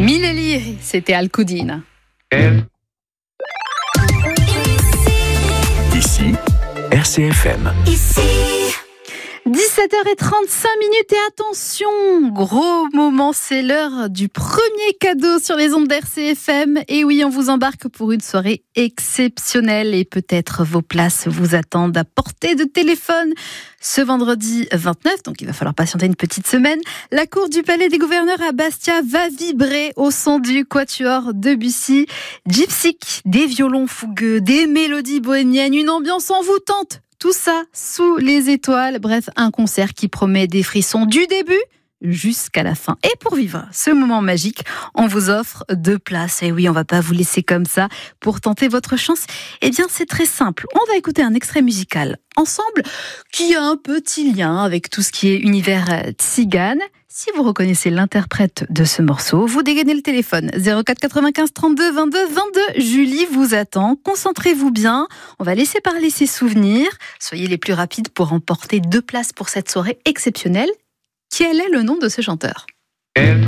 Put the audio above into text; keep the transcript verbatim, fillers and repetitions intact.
Minelli, c'était Al-Koudine. Ici, R C F M. Ici. dix-sept heures trente-cinq minutes et attention, gros moment, c'est l'heure du premier cadeau sur les ondes d'R C F M. Et oui, on vous embarque pour une soirée exceptionnelle et peut-être vos places vous attendent à portée de téléphone. Ce vendredi vingt-neuf, donc il va falloir patienter une petite semaine, la cour du Palais des Gouverneurs à Bastia va vibrer au son du quatuor Debussy. Gypsique, des violons fougueux, des mélodies bohémiennes, une ambiance envoûtante. Tout ça sous les étoiles. Bref, un concert qui promet des frissons du début jusqu'à la fin. Et pour vivre ce moment magique, on vous offre deux places. Et oui, on va pas vous laisser comme ça pour tenter votre chance. Eh bien, c'est très simple. On va écouter un extrait musical ensemble qui a un petit lien avec tout ce qui est univers tzigane. Si vous reconnaissez l'interprète de ce morceau, vous dégainez le téléphone zéro quatre quatre-vingt-quinze trente-deux vingt-deux vingt-deux. Julie vous attend. Concentrez-vous bien. On va laisser parler ses souvenirs. Soyez les plus rapides pour remporter deux places pour cette soirée exceptionnelle. Quel est le nom de ce chanteur ?